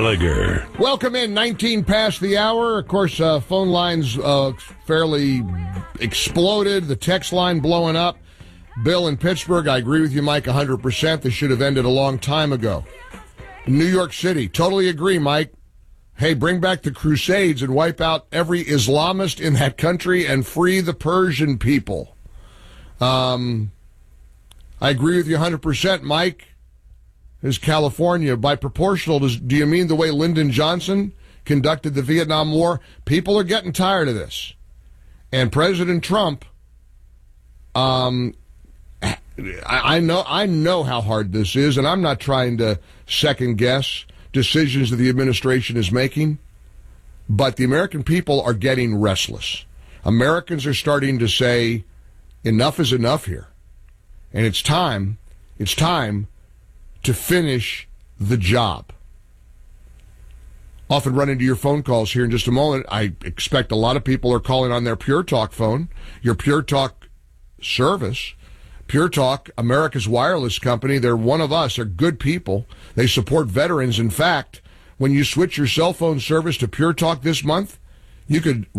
Gallagher. Welcome in, 19 past the hour. Of course, phone lines fairly exploded. The text line blowing up. Bill in Pittsburgh, I agree with you, Mike, 100%. This should have ended a long time ago. New York City, totally agree, Mike. Hey, bring back the Crusades and wipe out every Islamist in that country and free the Persian people. I agree with you 100%, Mike. Is California. By proportional, do you mean the way Lyndon Johnson conducted the Vietnam War? People are getting tired of this. And President Trump, I know how hard this is, and I'm not trying to second-guess decisions that the administration is making, but the American people are getting restless. Americans are starting to say, enough is enough here. And it's time to finish the job. Often run into your phone calls here in just a moment. I expect a lot of people are calling on their Pure Talk phone, your Pure Talk service. Pure Talk, America's wireless company, they're one of us. They're good people. They support veterans. In fact, when you switch your cell phone service to Pure Talk this month, you could